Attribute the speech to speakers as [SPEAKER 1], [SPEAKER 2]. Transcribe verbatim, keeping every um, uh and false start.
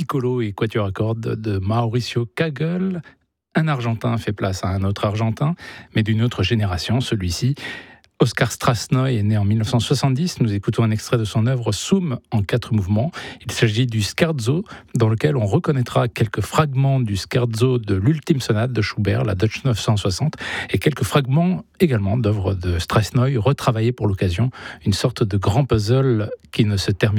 [SPEAKER 1] Piccolo et quatuor à cordes de Mauricio Kagel. Un Argentin fait place à un autre Argentin, mais d'une autre génération, celui-ci. Oskar Strassnoy est né en dix-neuf cent soixante-dix. Nous écoutons un extrait de son œuvre Soum en quatre mouvements. Il s'agit du scherzo, dans lequel on reconnaîtra quelques fragments du scherzo de l'ultime sonate de Schubert, la Deutsch neuf cent soixante, et quelques fragments également d'œuvres de Strassnoy retravaillés pour l'occasion. Une sorte de grand puzzle qui ne se termine